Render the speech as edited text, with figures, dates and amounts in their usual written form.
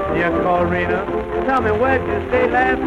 Yeah, Corina. Tell me, where'd you stay last